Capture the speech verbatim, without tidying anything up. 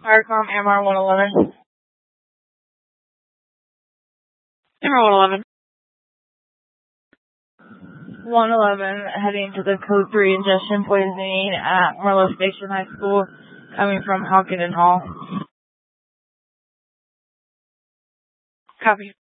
Firecom, M R one eleven. M R one eleven. one eleven, heading to the code three ingestion poisoning at Merlo Station High School, coming from Halkett and Hall. Copy.